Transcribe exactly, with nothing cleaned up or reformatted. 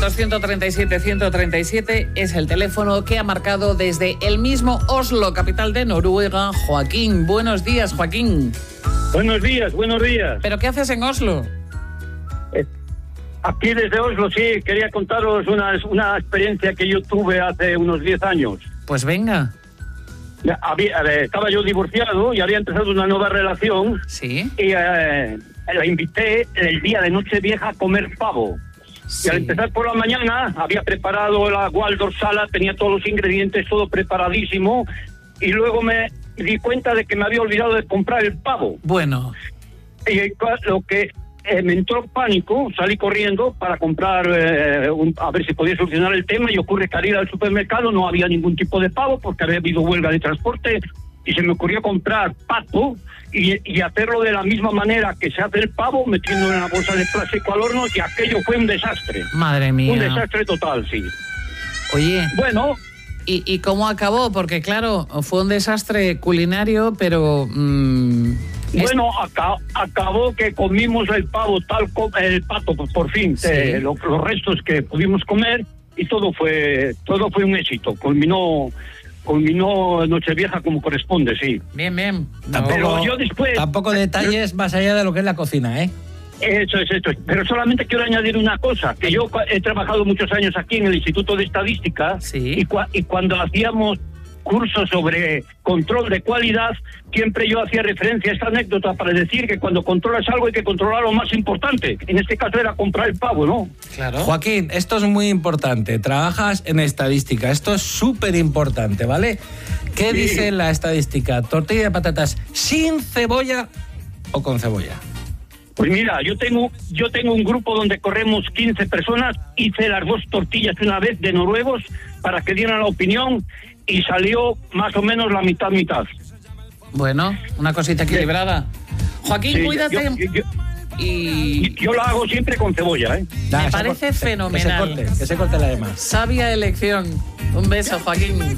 novecientos, ciento treinta y siete, ciento treinta y siete es el teléfono que ha marcado desde el mismo Oslo, capital de Noruega, Joaquín. Buenos días, Joaquín. Buenos días, buenos días. ¿Pero qué haces en Oslo? Eh, aquí desde Oslo, sí, quería contaros una, una experiencia que yo tuve hace unos diez años. Pues venga. Había, eh, estaba yo divorciado y había empezado una nueva relación. Sí. Y eh, la invité el día de Nochevieja a comer pavo. Sí. Y al empezar por la mañana había preparado la Waldorf Salad, tenía todos los ingredientes, todo preparadísimo, y luego me di cuenta de que me había olvidado de comprar el pavo. Bueno. Y lo que eh, me entró pánico, salí corriendo para comprar, eh, un, a ver si podía solucionar el tema, y ocurre que al ir al supermercado no había ningún tipo de pavo porque había habido huelga de transporte, y se me ocurrió comprar pato y, y hacerlo de la misma manera que se hace el pavo, metiéndolo en una bolsa de plástico al horno, y aquello fue un desastre. Madre mía. Un desastre total, sí. Oye. Bueno. ¿Y, y cómo acabó? Porque claro, fue un desastre culinario, pero... Mmm, bueno, acá, acabó que comimos el pavo, tal como el pato, pues, por fin, sí. eh, lo, los restos que pudimos comer, y todo fue todo fue un éxito. Culminó culminó Nochevieja como corresponde, sí. Bien, bien. Tampoco, pero yo después, tampoco detalles más allá de lo que es la cocina, ¿eh? Eso es, esto. Pero solamente quiero añadir una cosa, que yo he trabajado muchos años aquí en el Instituto de Estadística, sí. y, cua- y cuando hacíamos cursos sobre control de calidad, siempre yo hacía referencia a esta anécdota para decir que cuando controlas algo hay que controlar lo más importante. En este caso era comprar el pavo, ¿no? Claro. Joaquín, esto es muy importante. Trabajas en estadística. Esto es súper importante, ¿vale? ¿Qué Sí. dice la estadística? ¿Tortilla de patatas sin cebolla o con cebolla? Pues mira, yo tengo yo tengo un grupo donde corremos quince personas, hice las dos tortillas una vez de noruegos para que dieran la opinión y salió más o menos la mitad mitad. Bueno, una cosita equilibrada. Joaquín, Sí, cuídate. yo, yo, yo, y yo la hago siempre con cebolla, ¿eh? Me parece fenomenal. Que se corte, que se corte la demás. Sabia elección. Un beso, Joaquín.